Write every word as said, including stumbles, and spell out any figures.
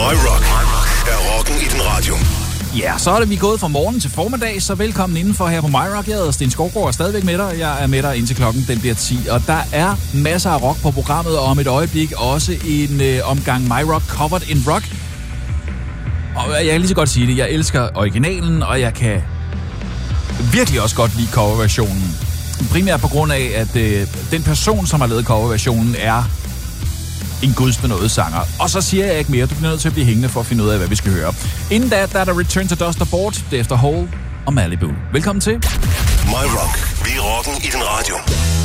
Rock er rocken i din radio. Ja, så er det vi gået fra morgen til formiddag, så velkommen indenfor her på My Rock. Jeg hedder Sten Skovgaard er stadigvæk med dig. Jeg er med dig indtil klokken den bliver ti, og der er masser af rock på programmet, og om et øjeblik også en øh, omgang My Rock Covered in Rock. Og jeg kan lige så godt sige det, jeg elsker originalen, og jeg kan virkelig også godt lide coverversionen. Primært på grund af, at øh, den person, som har lavet coverversionen, er en gudsbenådet sanger. Og så siger jeg ikke mere. Du bliver nødt til at blive hængende for at finde ud af, hvad vi skal høre. Inden da, der er der Return to Dust Aboard, det er efter Hole og Malibu. Velkommen til My Rock. Vi er rocken i din radio.